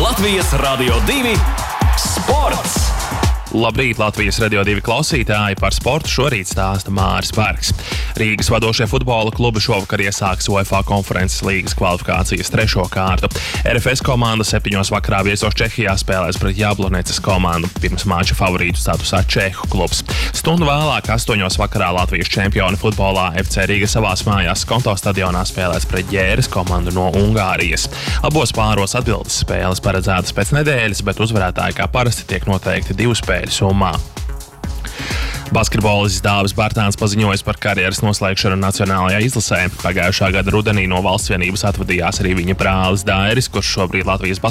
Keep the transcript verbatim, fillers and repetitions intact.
Latvijas Radio divi sports! Labrīt, Latvijas Radio divi klausītāji, par sportu šorīt stāsta Māris Bergs. Rīgas vadošie futbola klubi šovakar iesāks UEFA konferences līgas kvalifikācijas trešo kārtu. R F S komanda septiņos vakarā viesos Čehijā spēlēs pret Jablonecas komandu. Pirms mača favorītu statusā Čehu klubs. Stundu vēlāk astoņos vakarā Latvijas čempioni futbolā F C Riga savās mājās Skonto stadionā spēlēs pret Ģēres komandu no Ungārijas. Abos pāros atbildes spēles paredzētas pēc nedēļas, bet uzvarētāji kā parasti tiek noteikti divu spēļu summā. Basketbolists Dāvis Bartāns paziņojas par karjeras noslēgšanu nacionālajā izlasē. Pagājušā gada rudenī no valsts vienības atvadījās arī viņa brālis Dairis, kurš šobrīd Latvijas